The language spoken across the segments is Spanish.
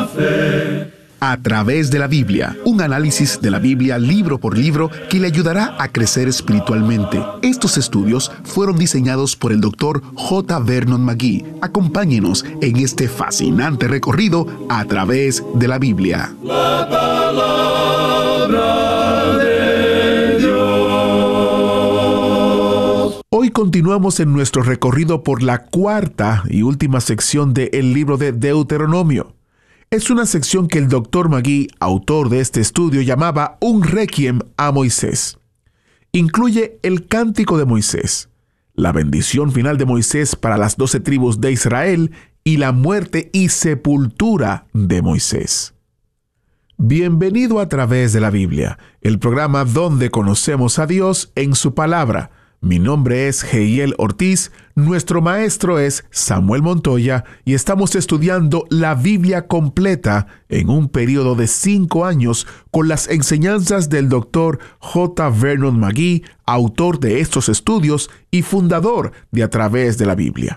la fe. A través de la Biblia, un análisis de la Biblia libro por libro que le ayudará a crecer espiritualmente. Estos estudios fueron diseñados por el Dr. J. Vernon McGee. Acompáñenos en este fascinante recorrido a través de la Biblia. La palabra de Dios. Hoy continuamos en nuestro recorrido por la cuarta y última sección del libro de Deuteronomio. Es una sección que el Dr. McGee, autor de este estudio, llamaba un requiem a Moisés. Incluye el cántico de Moisés, la bendición final de Moisés para las 12 tribus de Israel y la muerte y sepultura de Moisés. Bienvenido a través de la Biblia, el programa donde conocemos a Dios en su palabra. Mi nombre es Heiel Ortiz, nuestro maestro es Samuel Montoya y estamos estudiando la Biblia completa en un periodo de 5 años con las enseñanzas del Dr. J. Vernon McGee, autor de estos estudios y fundador de A Través de la Biblia.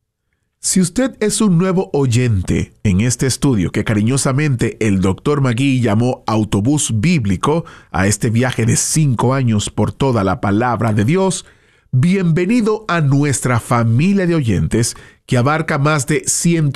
Si usted es un nuevo oyente en este estudio que cariñosamente el Dr. McGee llamó Autobús Bíblico a este viaje de 5 años por toda la palabra de Dios, bienvenido a nuestra familia de oyentes que abarca más de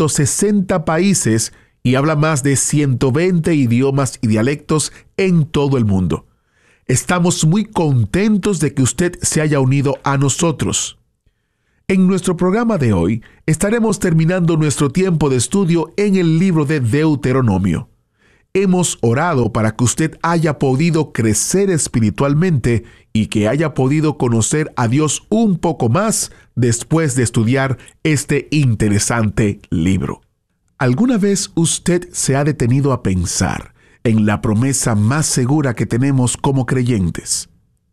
160 países y habla más de 120 idiomas y dialectos en todo el mundo. Estamos muy contentos de que usted se haya unido a nosotros. En nuestro programa de hoy estaremos terminando nuestro tiempo de estudio en el libro de Deuteronomio. Hemos orado para que usted haya podido crecer espiritualmente y que haya podido conocer a Dios un poco más después de estudiar este interesante libro. ¿Alguna vez usted se ha detenido a pensar en la promesa más segura que tenemos como creyentes?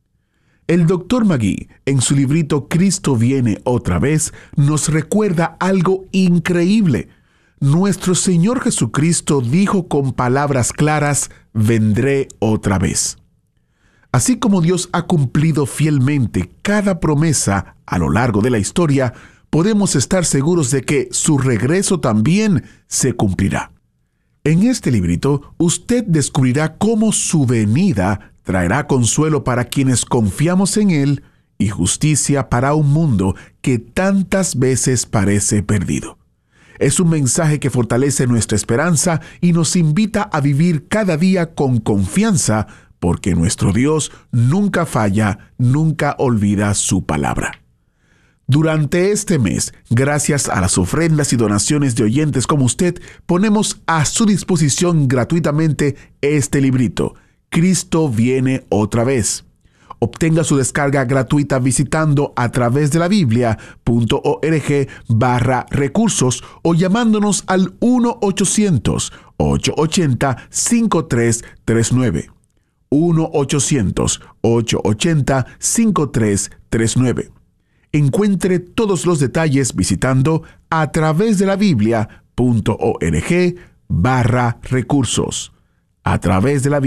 El Dr. McGee, en su librito Cristo viene otra vez, nos recuerda algo increíble. Nuestro Señor Jesucristo dijo con palabras claras, vendré otra vez. Así como Dios ha cumplido fielmente cada promesa a lo largo de la historia, podemos estar seguros de que su regreso también se cumplirá. En este librito, usted descubrirá cómo su venida traerá consuelo para quienes confiamos en Él y justicia para un mundo que tantas veces parece perdido. Es un mensaje que fortalece nuestra esperanza y nos invita a vivir cada día con confianza, porque nuestro Dios nunca falla, nunca olvida su palabra. Durante este mes, gracias a las ofrendas y donaciones de oyentes como usted, ponemos a su disposición gratuitamente este librito, Cristo viene otra vez. Obtenga su descarga gratuita visitando a través de la biblia.org/recursos o llamándonos al 1-800-880-5339. 1-800-880-5339. Encuentre todos los detalles visitando a través de la biblia.org/recursos. A través de la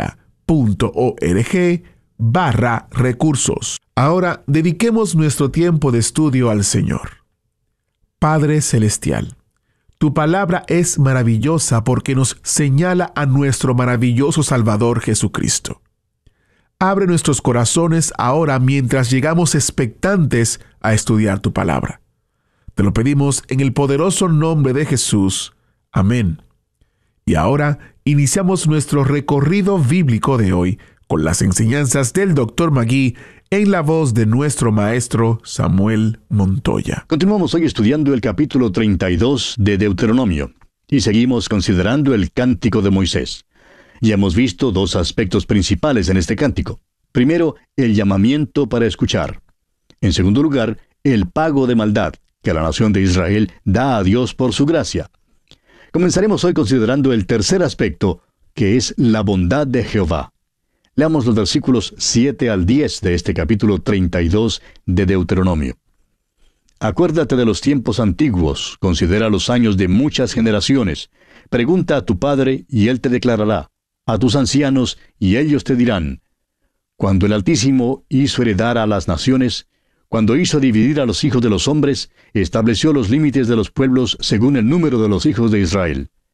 biblia.org/recursos. Ahora dediquemos nuestro tiempo de estudio al Señor. Padre Celestial, tu palabra es maravillosa porque nos señala a nuestro maravilloso Salvador Jesucristo. Abre nuestros corazones ahora mientras llegamos expectantes a estudiar tu palabra. Te lo pedimos en el poderoso nombre de Jesús. Amén. Y ahora iniciamos nuestro recorrido bíblico de hoy con las enseñanzas del Dr. McGee en la voz de nuestro maestro Samuel Montoya. Continuamos hoy estudiando el capítulo 32 de Deuteronomio y seguimos considerando el cántico de Moisés. Ya hemos visto 2 aspectos principales en este cántico. Primero, el llamamiento para escuchar. En segundo lugar, el pago de maldad que la nación de Israel da a Dios por su gracia. Comenzaremos hoy considerando el tercer aspecto, que es la bondad de Jehová. Leamos los versículos 7 al 10 de este capítulo 32 de Deuteronomio. Acuérdate de los tiempos antiguos, considera los años de muchas generaciones. Pregunta a tu padre, y él te declarará, a tus ancianos, y ellos te dirán. Cuando el Altísimo hizo heredar a las naciones, cuando hizo dividir a los hijos de los hombres, estableció los límites de los pueblos según el número de los hijos de Israel.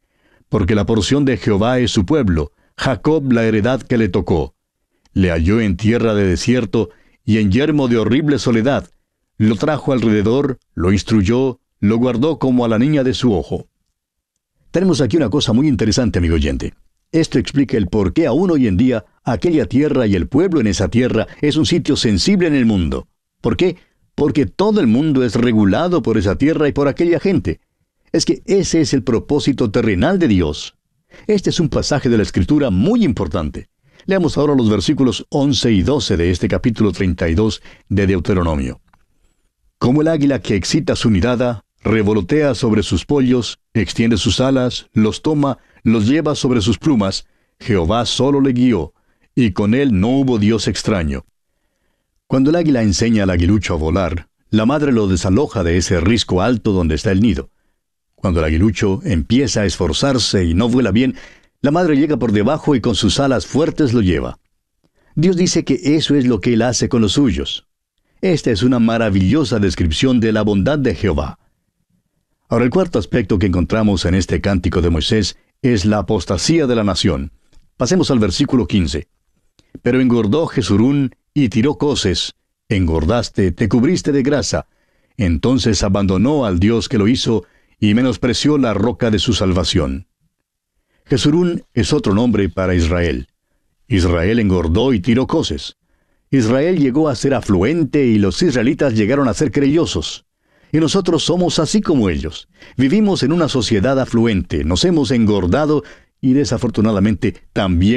porque la porción de Jehová es su pueblo, Jacob la heredad que le tocó. Le halló en tierra de desierto y en yermo de horrible soledad. Lo trajo alrededor, lo instruyó, lo guardó como a la niña de su ojo. Tenemos aquí una cosa muy interesante, amigo oyente. Esto explica el por qué aún hoy en día aquella tierra y el pueblo en esa tierra es un sitio sensible en el mundo. ¿Por qué? Porque todo el mundo es regulado por esa tierra y por aquella gente. Es que ese es el propósito terrenal de Dios. Este es un pasaje de la Escritura muy importante. Leamos ahora los versículos 11 y 12 de este capítulo 32 de Deuteronomio. Como el águila que excita su mirada, revolotea sobre sus pollos, extiende sus alas, los toma, los lleva sobre sus plumas, Jehová solo le guió, y con él no hubo Dios extraño. Cuando el águila enseña al aguilucho a volar, la madre lo desaloja de ese risco alto donde está el nido. Cuando el aguilucho empieza a esforzarse y no vuela bien, la madre llega por debajo y con sus alas fuertes lo lleva. Dios dice que eso es lo que Él hace con los suyos. Esta es una maravillosa descripción de la bondad de Jehová. Ahora, el cuarto aspecto que encontramos en este cántico de Moisés es la apostasía de la nación. Pasemos al versículo 15. Pero engordó Jesurún y tiró coces. Engordaste, te cubriste de grasa. Entonces abandonó al Dios que lo hizo y menospreció la roca de su salvación. Jesurún es otro nombre para Israel. Israel engordó y tiró coces. Israel llegó a ser afluente y los israelitas llegaron a ser creyosos. Y nosotros somos así como ellos. Vivimos en una sociedad afluente, nos hemos engordado y desafortunadamente también